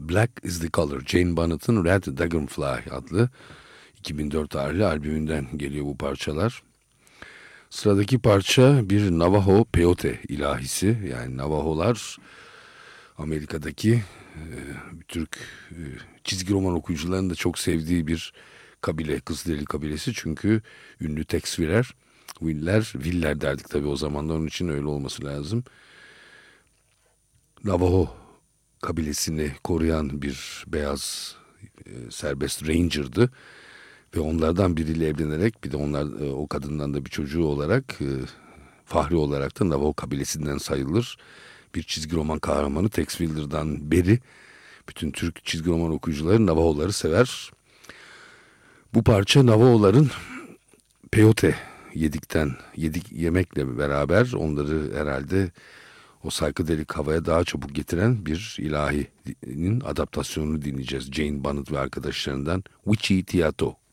Black is the Color. Jane Bonnett'ın Red Dragonfly adlı 2004 tarihli albümünden geliyor bu parçalar. Sıradaki parça bir Navajo Peyote ilahisi. Yani Navajolar Amerika'daki Türk çizgi roman okuyucularının da çok sevdiği bir kabile, Kızılderili kabilesi. Çünkü ünlü Tex Willer derdik tabii o zamanlar, onun için öyle olması lazım. Navajo kabilesini koruyan bir beyaz serbest ranger'dı. Ve onlardan biriyle evlenerek bir de o kadından da bir çocuğu olarak fahri olarak da Navajo kabilesinden sayılır. Bir çizgi roman kahramanı Tex Willer'dan beri bütün Türk çizgi roman okuyucuları Navajo'ları sever. Bu parça Navajo'ların peyote yemekle beraber onları herhalde o psychedelic havaya daha çabuk getiren bir ilahinin adaptasyonunu dinleyeceğiz. Jane Bonnet ve arkadaşlarından Witchy Teato.